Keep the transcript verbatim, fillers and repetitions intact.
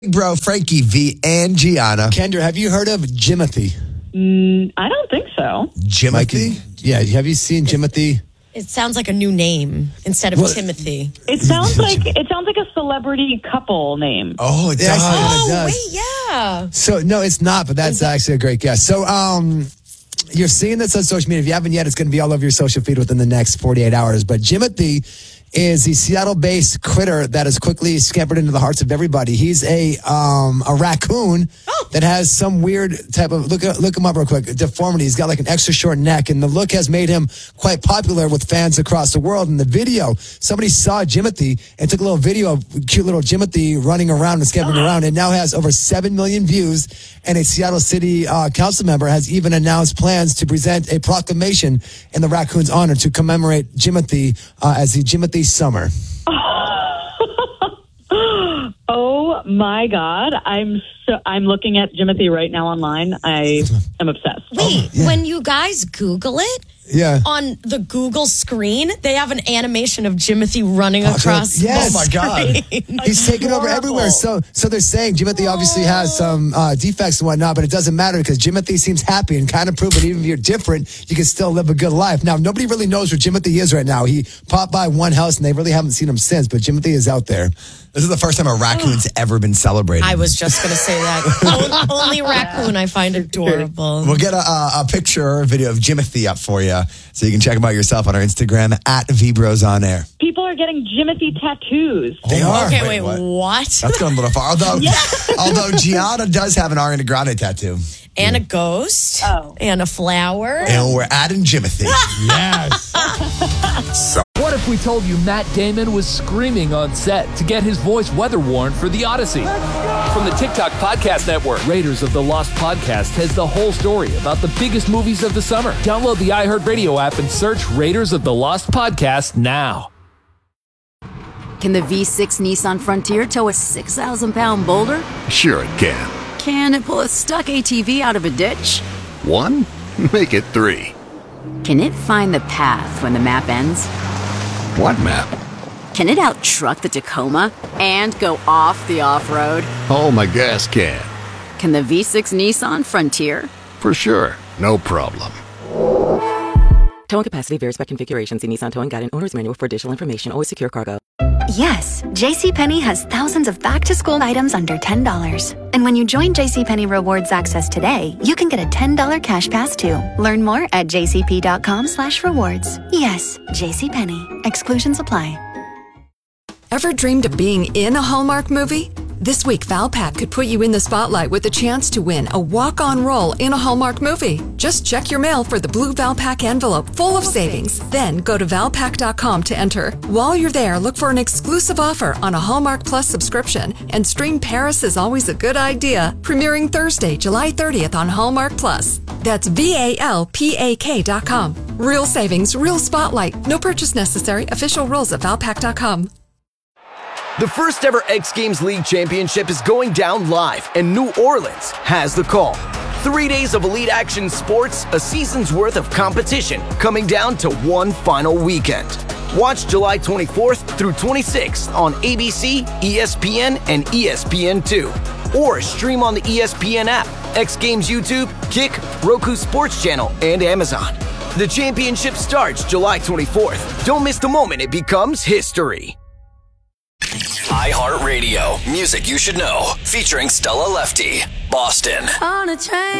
Bro, Frankie V and Gianna. Kendra, have you heard of Jimothy? Mm, I don't think so. Jimothy? Yeah, have you seen Jimothy? It sounds like a new name instead of Well- Timothy. It sounds like it sounds like a celebrity couple name. Oh, it Yeah, I does. see it. Oh, does. wait, yeah. So, no, it's not, but that's actually a great guess. So, um, you're seeing this on social media. If you haven't yet, it's going to be all over your social feed within the next forty-eight hours. But Jimothy is the Seattle-based critter that has quickly scampered into the hearts of everybody. He's a um, a raccoon Oh. that has some weird type of, look look him up real quick, deformity. He's got like an extra short neck, and the look has made him quite popular with fans across the world. In the video, somebody saw Jimothy and took a little video of cute little Jimothy running around and scampering around. It now has over seven million views, and a Seattle City uh, council member has even announced plans to present a proclamation in the raccoon's honor to commemorate Jimothy uh, as the Jimothy Summer. Oh my God! I'm so I'm looking at Jimothy right now online. I am obsessed. Wait, yeah. when you guys Google it, Yeah. on the Google screen, they have an animation of Jimothy running across. yes. the Oh, my God. screen. He's taking over Adorable. everywhere. So, so they're saying Jimothy obviously has some uh, defects and whatnot, but it doesn't matter because Jimothy seems happy and kind of proving even if you're different, you can still live a good life. Now, nobody really knows where Jimothy is right now. He popped by one house and they really haven't seen him since, but Jimothy is out there. This is the first time a raccoon's ever been celebrated. I was just going to say that. O- Only raccoon I find adorable. We'll get a, a, a picture or a video of Jimothy up for you so you can check him out yourself on our Instagram at VBros on air. People are getting Jimothy tattoos. They are. Okay, wait, Wait, what? That's going a little far. Although, although Gianna does have an Ariana Grande tattoo. And a ghost. Oh. And a flower. And we're adding Jimothy. Yes. What if we told you Matt Damon was screaming on set to get his voice weather worn for The Odyssey? From the TikTok Podcast Network, Raiders of the Lost Podcast has the whole story about the biggest movies of the summer. Download the iHeartRadio app and search Raiders of the Lost Podcast now. Can the V six Nissan Frontier tow a six thousand pound boulder? Sure it can. Can it pull a stuck A T V out of a ditch? One? Make it three. Can it find the path when the map ends? What map? Can it out-truck the Tacoma and go off the off-road? Oh, my gas can. Can the V six Nissan Frontier? For sure. No problem. Towing capacity varies by configuration. See Nissan Towing Guide and Owner's Manual for additional information. Always secure cargo. Yes, JCPenney has thousands of back-to-school items under ten dollars. And when you join JCPenney Rewards Access today, you can get a ten dollars cash pass too. Learn more at jcp.com slash rewards. Yes, JCPenney. Exclusions apply. Ever dreamed of being in a Hallmark movie? This week, Valpak could put you in the spotlight with the chance to win a walk-on role in a Hallmark movie. Just check your mail for the blue Valpak envelope full of savings. Then go to valpak dot com to enter. While you're there, look for an exclusive offer on a Hallmark Plus subscription and stream Paris is Always a Good Idea, premiering Thursday, July thirtieth on Hallmark Plus. That's V A L P A K dot com. Real savings, real spotlight. No purchase necessary. Official rules at valpak dot com. The first ever X Games League Championship is going down live, and New Orleans has the call. Three days of elite action sports, a season's worth of competition, coming down to one final weekend. Watch July twenty-fourth through twenty-sixth on A B C, E S P N, and E S P N two. Or stream on the E S P N app, X Games YouTube, Kick, Roku Sports Channel, and Amazon. The championship starts July twenty-fourth. Don't miss the moment it becomes history. iHeartRadio. Music you should know. Featuring Stella Lefty. Boston. On a train.